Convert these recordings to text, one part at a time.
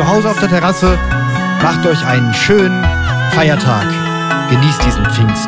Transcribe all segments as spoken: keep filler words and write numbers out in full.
zu Hause auf der Terrasse, macht euch einen schönen Feiertag. Genießt diesen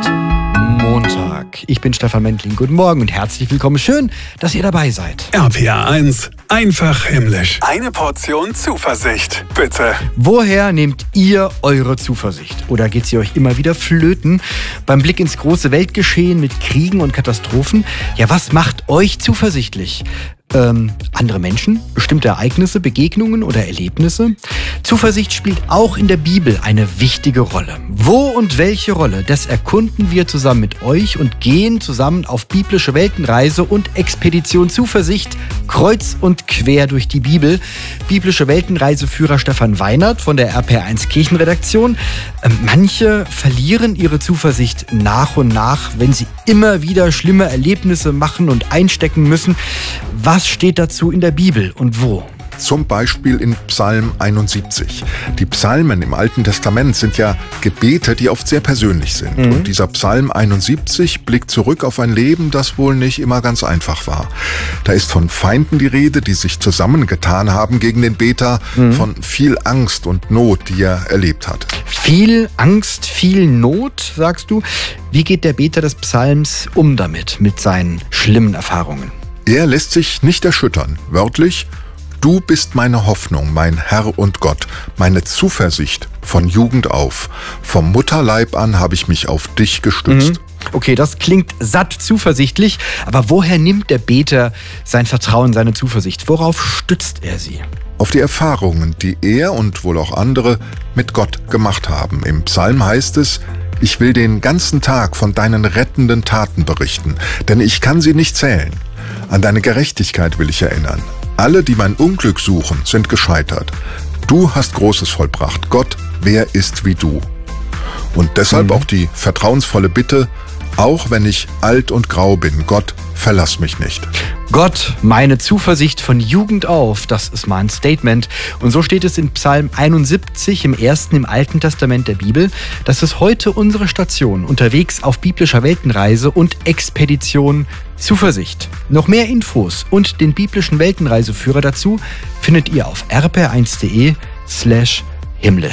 Pfingstmontag. Ich bin Stefan Mendling. Guten Morgen und herzlich willkommen. Schön, dass ihr dabei seid. R P R eins, einfach himmlisch. Eine Portion Zuversicht, bitte. Woher nehmt ihr eure Zuversicht? Oder geht sie euch immer wieder flöten? Beim Blick ins große Weltgeschehen mit Kriegen und Katastrophen? Ja, was macht euch zuversichtlich? Ähm, andere Menschen, bestimmte Ereignisse, Begegnungen oder Erlebnisse? Zuversicht spielt auch in der Bibel eine wichtige Rolle. Wo und welche Rolle, das erkunden wir zusammen mit euch und gehen zusammen auf biblische Weltenreise und Expedition Zuversicht kreuz und quer durch die Bibel. Biblische Weltenreiseführer Stefan Weinert von der R P R eins Kirchenredaktion. Ähm, manche verlieren ihre Zuversicht nach und nach, wenn sie immer wieder schlimme Erlebnisse machen und einstecken müssen. Was steht dazu in der Bibel und wo? Zum Beispiel in Psalm einundsiebzig. Die Psalmen im Alten Testament sind ja Gebete, die oft sehr persönlich sind. Mhm. Und dieser Psalm einundsiebzig blickt zurück auf ein Leben, das wohl nicht immer ganz einfach war. Da ist von Feinden die Rede, die sich zusammengetan haben gegen den Beter, mhm. von viel Angst und Not, die er erlebt hat. Viel Angst, viel Not, sagst du. Wie geht der Beter des Psalms um damit, mit seinen schlimmen Erfahrungen? Er lässt sich nicht erschüttern. Wörtlich: Du bist meine Hoffnung, mein Herr und Gott, meine Zuversicht von Jugend auf. Vom Mutterleib an habe ich mich auf dich gestützt. Mhm. Okay, das klingt satt zuversichtlich, aber woher nimmt der Beter sein Vertrauen, seine Zuversicht? Worauf stützt er sie? Auf die Erfahrungen, die er und wohl auch andere mit Gott gemacht haben. Im Psalm heißt es: Ich will den ganzen Tag von deinen rettenden Taten berichten, denn ich kann sie nicht zählen. An deine Gerechtigkeit will ich erinnern. Alle, die mein Unglück suchen, sind gescheitert. Du hast Großes vollbracht. Gott, wer ist wie du? Und deshalb mhm. auch die vertrauensvolle Bitte: Auch wenn ich alt und grau bin, Gott, verlass mich nicht. Gott, meine Zuversicht von Jugend auf, das ist mal ein Statement. Und so steht es in Psalm einundsiebzig, im ersten im Alten Testament der Bibel. Das ist heute unsere Station, unterwegs auf biblischer Weltenreise und Expedition Zuversicht. Noch mehr Infos und den biblischen Weltenreiseführer dazu findet ihr auf r p r eins punkt d e slash himmlisch.